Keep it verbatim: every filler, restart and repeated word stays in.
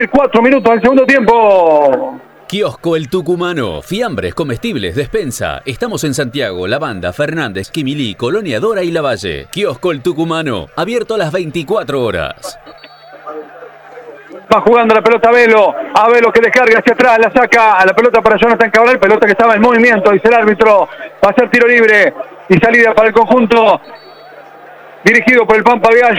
Cuatro minutos del segundo tiempo. Kiosco El Tucumano, fiambres, comestibles, despensa. Estamos en Santiago, La Banda, Fernández, Quimilí, Colonia Dora y Lavalle. Kiosco El Tucumano, abierto a las veinticuatro horas. Va jugando la pelota Velo, a Velo que descarga hacia atrás, la saca a la pelota para Jonathan Cabral, pelota que estaba en movimiento, dice el árbitro, va a ser tiro libre y salida para el conjunto dirigido por el Pampa Vial.